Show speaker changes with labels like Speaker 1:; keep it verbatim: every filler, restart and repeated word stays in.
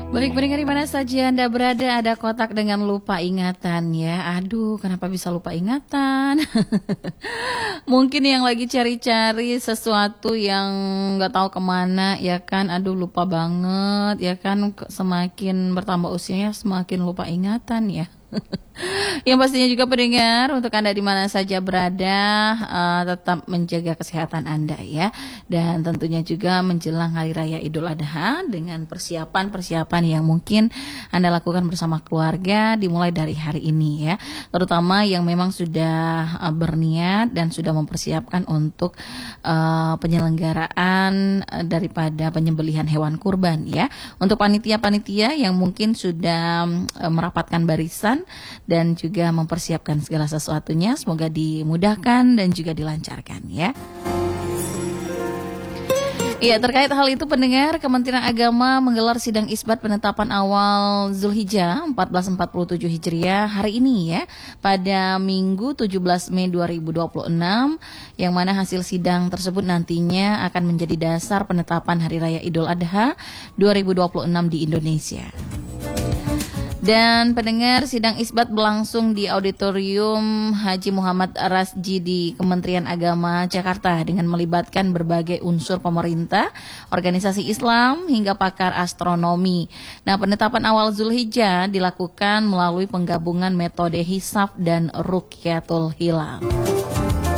Speaker 1: Baik, pendengar di mana saja Anda berada, ada kotak dengan lupa ingatan ya. Aduh, kenapa bisa lupa ingatan? Mungkin yang lagi cari-cari sesuatu yang nggak tahu kemana ya kan. Aduh, lupa banget ya kan. Semakin bertambah usianya semakin lupa ingatan ya. Yang pastinya juga pendengar, untuk Anda di mana saja berada, uh, tetap menjaga kesehatan Anda ya. Dan tentunya juga menjelang Hari Raya Idul Adha dengan persiapan-persiapan yang mungkin Anda lakukan bersama keluarga dimulai dari hari ini ya. Terutama yang memang sudah uh, berniat dan sudah mempersiapkan untuk uh, penyelenggaraan uh, daripada penyembelihan hewan kurban ya. Untuk panitia-panitia yang mungkin sudah uh, merapatkan barisan dan juga mempersiapkan segala sesuatunya, semoga dimudahkan dan juga dilancarkan ya. Iya, terkait hal itu pendengar, Kementerian Agama menggelar sidang isbat penetapan awal Zulhijjah seribu empat ratus empat puluh tujuh Hijriah hari ini ya, pada Minggu tujuh belas Mei dua ribu dua puluh enam, yang mana hasil sidang tersebut nantinya akan menjadi dasar penetapan Hari Raya Idul Adha dua ribu dua puluh enam di Indonesia. Dan pendengar, sidang isbat berlangsung di Auditorium Haji Muhammad Rasji di Kementerian Agama Jakarta dengan melibatkan berbagai unsur pemerintah, organisasi Islam, hingga pakar astronomi. Nah, penetapan awal Zulhijjah dilakukan melalui penggabungan metode hisab dan Ruqyatul Hilal.